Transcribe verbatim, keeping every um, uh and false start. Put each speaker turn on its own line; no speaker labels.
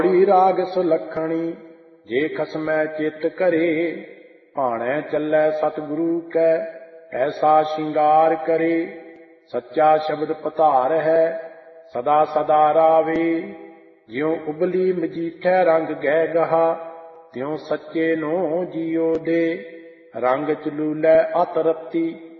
राग सुलखणी जे खसमै चित करे, भाणै चलै सतगुरु कै ऐसा श्रृंगार करे। सच्चा शब्द पधार है सदा सदा रावे, ज्यों उबली मजीठै रंग गह गहा, त्यों सच्चे नो जियो दे। रंग चलूलै अत रत्ती